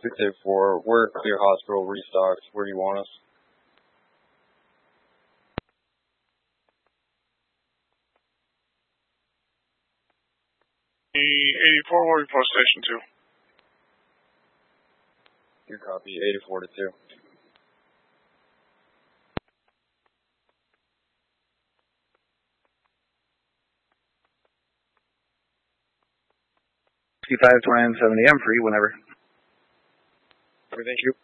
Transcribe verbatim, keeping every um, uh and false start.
six eight four, we're clear hospital, restocked. Where do you want us? The eighty-four will report station two. Your copy, eighty-four to two. sixty-five twenty-seven, I'm free whenever. Okay, thank you.